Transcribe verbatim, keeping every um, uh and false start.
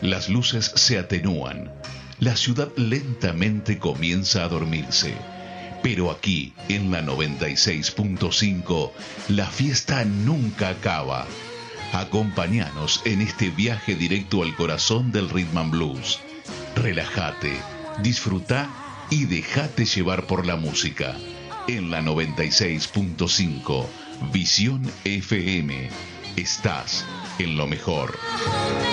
Las luces se atenúan. La ciudad lentamente comienza a dormirse. Pero aquí, en la noventa y seis punto cinco, la fiesta nunca acaba. Acompáñanos en este viaje directo al corazón del Rhythm and Blues. Relájate, disfruta y déjate llevar por la música. En la noventa y seis punto cinco, Visión F M. Estás en lo mejor.